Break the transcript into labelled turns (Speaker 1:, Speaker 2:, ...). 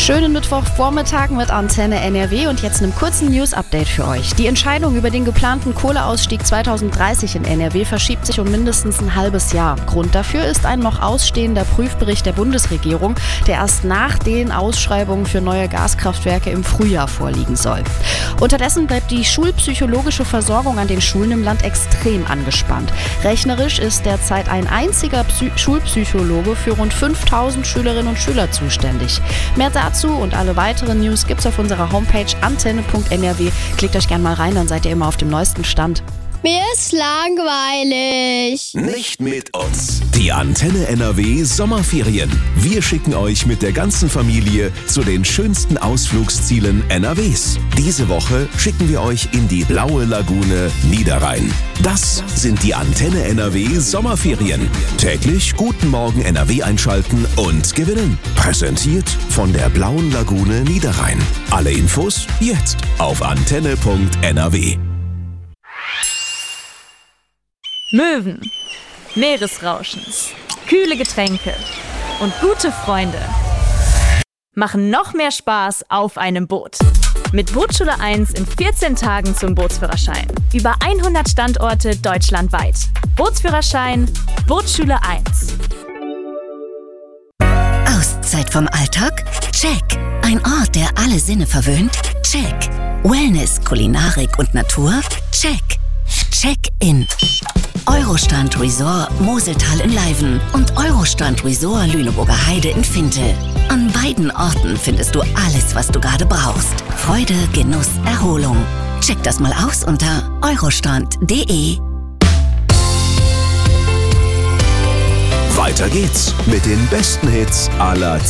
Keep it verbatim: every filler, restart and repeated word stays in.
Speaker 1: Schönen Mittwochvormittag mit Antenne N R W und jetzt einem kurzen News-Update für euch. Die Entscheidung über den geplanten Kohleausstieg zweitausenddreißig in N R W verschiebt sich um mindestens ein halbes Jahr. Grund dafür ist ein noch ausstehender Prüfbericht der Bundesregierung, der erst nach den Ausschreibungen für neue Gaskraftwerke im Frühjahr vorliegen soll. Unterdessen bleibt die schulpsychologische Versorgung an den Schulen im Land extrem angespannt. Rechnerisch ist derzeit ein einziger Psy- Schulpsychologe für rund fünftausend Schülerinnen und Schüler zuständig. Mehr dazu und alle weiteren News gibt's auf unserer Homepage antenne punkt n r w. Klickt euch gerne mal rein, dann seid ihr immer auf dem neuesten Stand.
Speaker 2: Mir ist langweilig.
Speaker 3: Nicht mit uns. Die Antenne N R W Sommerferien. Wir schicken euch mit der ganzen Familie zu den schönsten Ausflugszielen N R Ws. Diese Woche schicken wir euch in die blaue Lagune Niederrhein. Das sind die Antenne N R W Sommerferien. Täglich Guten Morgen N R W einschalten und gewinnen. Präsentiert von der blauen Lagune Niederrhein. Alle Infos jetzt auf antenne punkt n r w.
Speaker 4: Möwen, Meeresrauschens, kühle Getränke und gute Freunde machen noch mehr Spaß auf einem Boot. Mit Bootsschule eins in vierzehn Tagen zum Bootsführerschein. Über hundert Standorte deutschlandweit. Bootsführerschein, Bootsschule eins.
Speaker 5: Auszeit vom Alltag? Check. Ein Ort, der alle Sinne verwöhnt? Check. Wellness, Kulinarik und Natur? Check. Check-in. Eurostrand Resort Moseltal in Leiven und Eurostrand Resort Lüneburger Heide in Finte. An beiden Orten findest du alles, was du gerade brauchst. Freude, Genuss, Erholung. Check das mal aus unter eurostrand punkt de.
Speaker 3: Weiter geht's mit den besten Hits aller